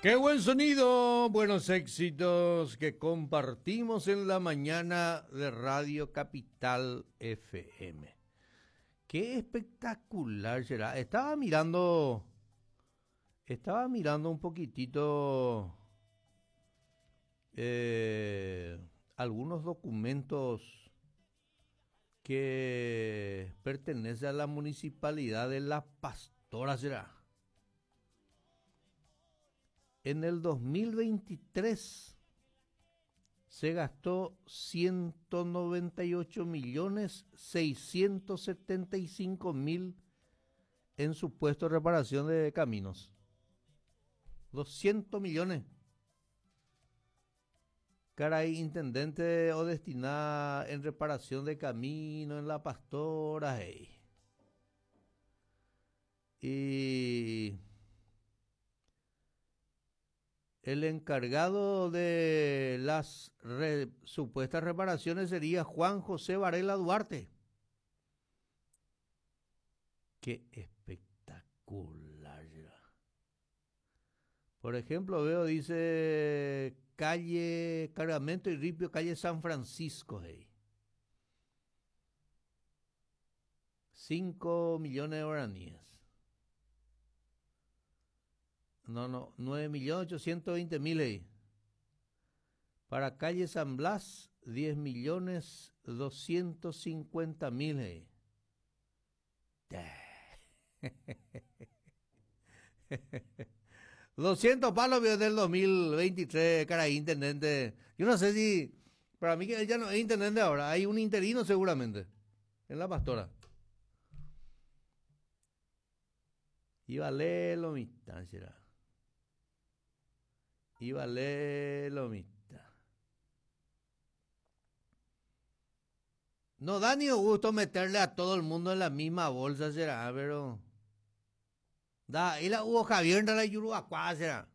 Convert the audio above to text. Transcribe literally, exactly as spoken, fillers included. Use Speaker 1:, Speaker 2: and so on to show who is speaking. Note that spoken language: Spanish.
Speaker 1: Qué buen sonido, buenos éxitos que compartimos en la mañana de Radio Capital F M. Qué espectacular será. Estaba mirando, estaba mirando un poquitito eh, algunos documentos que pertenecen a la municipalidad de La Pastora, será. En el dos mil veintitrés se gastó ciento noventa y ocho millones seiscientos setenta y cinco mil en supuesto reparación de caminos. doscientos millones. Caray, intendente o destinada en reparación de camino en La Pastora. Hey. Y el encargado de las re, supuestas reparaciones sería Juan José Varela Duarte. Qué espectacular. Por ejemplo, veo, dice, calle Cargamento y Ripio, calle San Francisco. Hey. Cinco millones de guaraníes. No, no, nueve millones ochocientos veinte mil ahí. Para calle San Blas, diez millones doscientos cincuenta mil ahí. doscientos palos del dos mil veintitrés, caray, intendente. Yo no sé si, para mí que él ya no es intendente ahora, hay un interino seguramente, en La Pastora. Y vale lo mitad, será. Y vale lo mitad. No da ni gusto meterle a todo el mundo en la misma bolsa, será, pero da, y la Hugo Javier de la Yuruacuá, será.